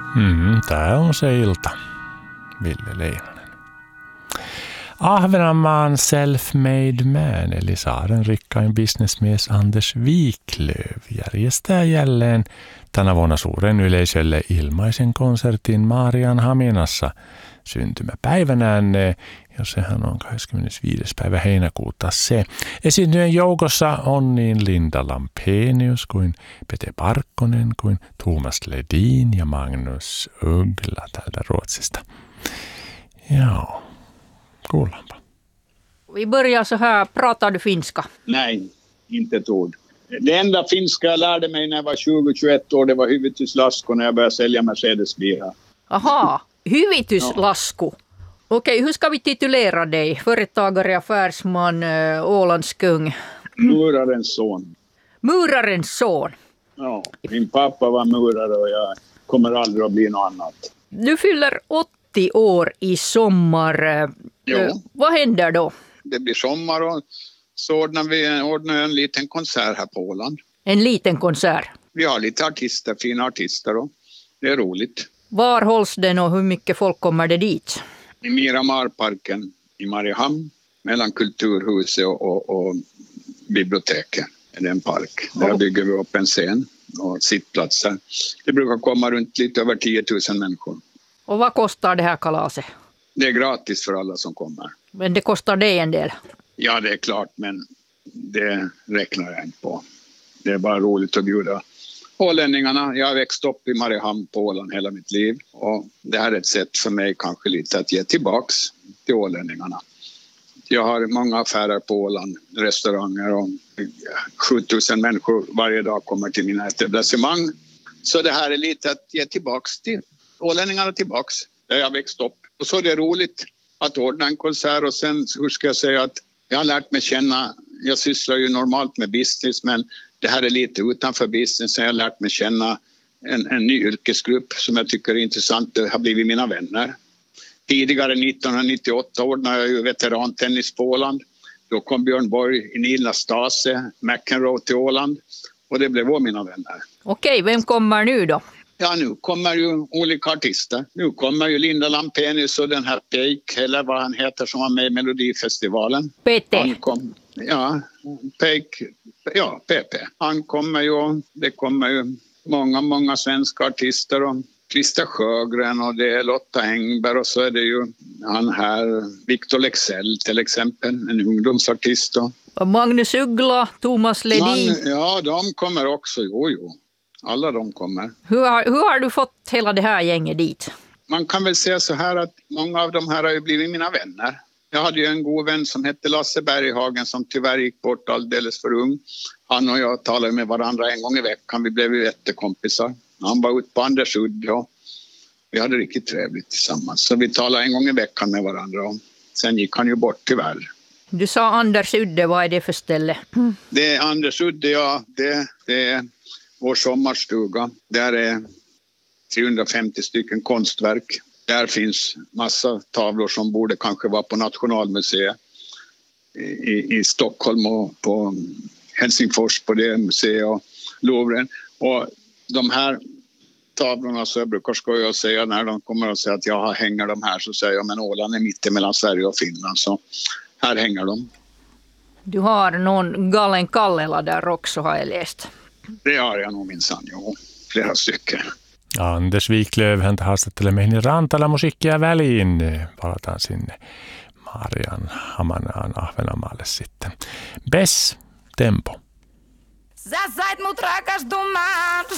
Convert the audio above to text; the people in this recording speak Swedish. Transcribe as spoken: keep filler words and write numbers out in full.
Mm, tää on se ilta. Ville Leinonen. Ahvenanmaan self-made man eli saaren rikkain bisnesmies Anders Wiklöf järjestää jälleen tänä vuonna suuren yleisölle ilmaisen konsertin Maarianhaminassa syntymäpäivänään, ja sehän on kahdeskymmenesviides päivä heinäkuuta se. Esiintyjien joukossa on niin Linda Lampenius kuin Pete Parkkonen kuin Thomas Ledin ja Magnus Uggla täältä Ruotsista. Joo, kuullaanpa. Vi börjar så här. Pratar du finska? Nej, inte ett ord. Det enda finska jag lärde mig när jag var tjugo tjugoett år, det var hyvityslasku när jag började sälja Mercedes-bilar. Aha, hyvityslasku. Okej, hur ska vi titulera dig? Företagare, affärsman, äh, Ålandskung. Murarens son. Murarens son. Ja, min pappa var murare och jag kommer aldrig att bli något annat. Du fyller åttio år i sommar. Jo. Vad händer då? Det blir sommar och så ordnar vi ordnar en liten konsert här på Åland. En liten konsert. Vi har lite artister, fina artister och det är roligt. Var hålls den och hur mycket folk kommer det dit? I Miramarparken i Mariehamn, mellan Kulturhuset och, och, och biblioteket. Det är en park. Där bygger vi upp en scen och sittplatser. Det brukar komma runt lite över tio tusen människor. Och vad kostar det här kalaset? Det är gratis för alla som kommer. Men det kostar dig en del? Ja, det är klart, men det räknar jag inte på. Det är bara roligt att bjuda ålänningarna. Jag har växt upp i Mariehamn på Åland hela mitt liv. Och det här är ett sätt för mig kanske lite att ge tillbaks till ålänningarna. Jag har många affärer på Åland, restauranger och sjutusen människor varje dag kommer till mina etablissemang. Så det här är lite att ge tillbaks till ålänningarna tillbaks. Där jag växt upp. Och så är det roligt att ordna en konsert och sen, hur ska jag säga, att jag har lärt mig känna, jag sysslar ju normalt med business men det här är lite utanför business. Jag har lärt mig känna en, en ny yrkesgrupp som jag tycker är intressant. Det har blivit mina vänner. Tidigare nittonhundranittioåtta ordnade jag ju veterantennis på Åland. Då kom Björn Borg, Nina Stase, McEnroe till Åland. Och det blev vår mina vänner. Okej, vem kommer nu då? Ja, nu kommer ju olika artister. Nu kommer ju Linda Lampenius och den här Peik, eller vad han heter, som var med i Melodifestivalen. P T. Han kom, ja, Peik, ja, P P. Han kommer ju, det kommer ju många, många svenska artister och Christer Sjögren och det är Lotta Engberg och så är det ju han här, Victor Lexell till exempel, en ungdomsartist då. Och Magnus Uggla, Thomas Ledin. Man, ja, de kommer också, jo, jo. Alla de kommer. Hur har, hur har du fått hela det här gänget dit? Man kan väl säga så här att många av de här har ju blivit mina vänner. Jag hade ju en god vän som hette Lasse Berghagen som tyvärr gick bort alldeles för ung. Han och jag talade med varandra en gång i veckan. Vi blev ju jättekompisar. Han var ute på Anders Udde och vi hade riktigt trevligt tillsammans. Så vi talade en gång i veckan med varandra och sen gick han ju bort tyvärr. Du sa Anders Udde, vad är det för ställe? Mm. Det är Anders Udde, ja. Det, det är vår sommarstuga. Där är trehundrafemtio stycken konstverk. Där finns massa tavlor som borde kanske vara på Nationalmuseet i, i Stockholm och på Helsingfors på det museet och Louvren. Och de här tavlorna, så jag brukar skoja och säga när de kommer och säga att jag hänger de här, så säger jag men Åland är mitt mellan Sverige och Finland, så här hänger de. Du har någon Galen Kallela där också, har jag läst. Det har jag nog minsann, jo. Flera stycken. Anders Wiklöf, häntä haastattelee meihin Rantala musiikkia väliin. Palataan sinne Maarianhaminaan Ahvenanmaalle sitten. Bess, tempo. Sä sait mut rakastumaan.